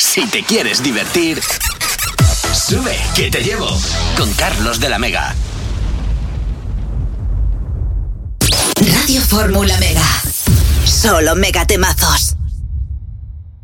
Si te quieres divertir, sube, que te llevo. Con Carlos de la Mega. Radio Fórmula Mega. Solo megatemazos.